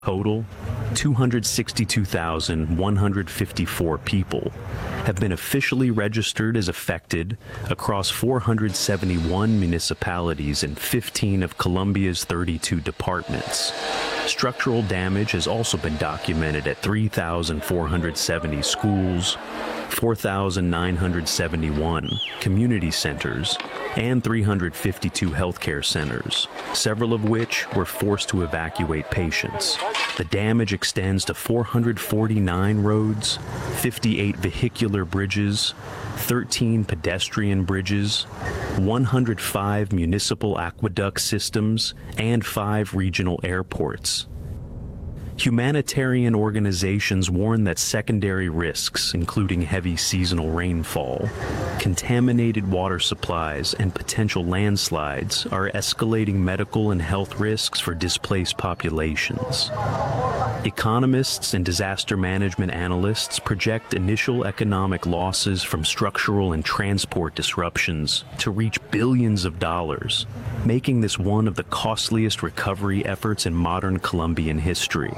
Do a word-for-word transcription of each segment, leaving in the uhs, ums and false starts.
Total, two hundred sixty-two thousand one hundred fifty-four people have been officially registered as affected across four hundred seventy-one municipalities in fifteen of Colombia's thirty-two departments. Structural damage has also been documented at three thousand four hundred seventy schools, four thousand nine hundred seventy-one community centers, and three hundred fifty-two healthcare centers, several of which were forced to evacuate patients. The damage extends to four hundred forty-nine roads, fifty-eight vehicular bridges, thirteen pedestrian bridges, one hundred five municipal aqueduct systems, and five regional airports. Humanitarian organizations warn that secondary risks, including heavy seasonal rainfall, contaminated water supplies, and potential landslides, are escalating medical and health risks for displaced populations. Economists and disaster management analysts project initial economic losses from structural and transport disruptions to reach billions of dollars, making this one of the costliest recovery efforts in modern Colombian history.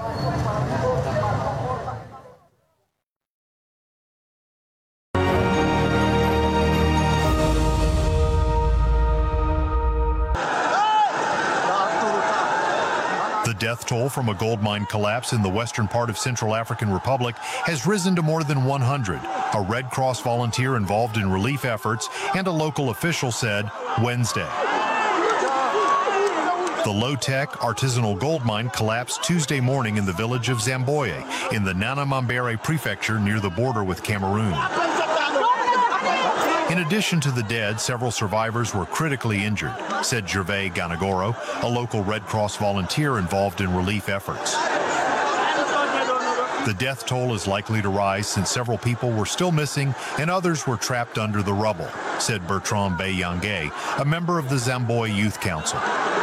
The death toll from a gold mine collapse in the western part of Central African Republic has risen to more than one hundred. A Red Cross volunteer involved in relief efforts and a local official said Wednesday. The low-tech artisanal gold mine collapsed Tuesday morning in the village of Zamboye in the Nana Mambere prefecture near the border with Cameroon. In addition to the dead, several survivors were critically injured, said Gervais Ganagoro, a local Red Cross volunteer involved in relief efforts. The death toll is likely to rise since several people were still missing and others were trapped under the rubble, said Bertrand Bayange, a member of the Zamboye Youth Council.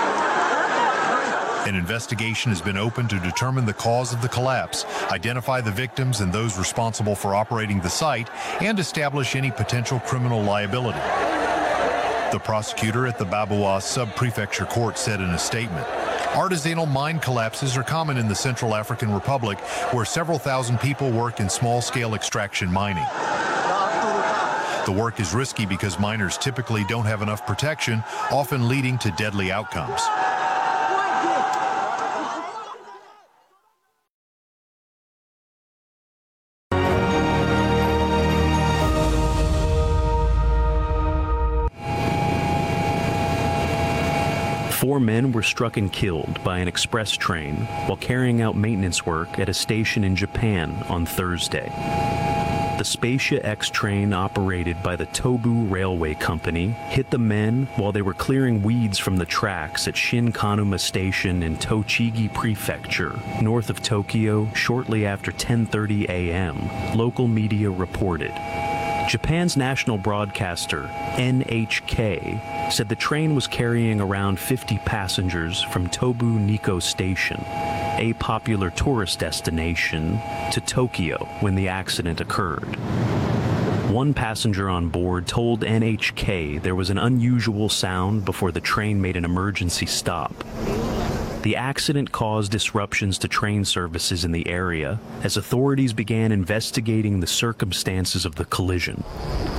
An investigation has been opened to determine the cause of the collapse, identify the victims and those responsible for operating the site, and establish any potential criminal liability. The prosecutor at the Babouas Sub-Prefecture Court said in a statement, "Artisanal mine collapses are common in the Central African Republic, where several thousand people work in small-scale extraction mining. The work is risky because miners typically don't have enough protection, often leading to deadly outcomes." Four men were struck and killed by an express train while carrying out maintenance work at a station in Japan on Thursday. The Spacia X train operated by the Tobu Railway Company hit the men while they were clearing weeds from the tracks at Shin-Kanuma Station in Tochigi Prefecture, north of Tokyo, shortly after ten thirty a m, local media reported. Japan's national broadcaster, N H K, said the train was carrying around fifty passengers from Tobu Nikko Station, a popular tourist destination, to Tokyo when the accident occurred. One passenger on board told N H K there was an unusual sound before the train made an emergency stop. The accident caused disruptions to train services in the area as authorities began investigating the circumstances of the collision.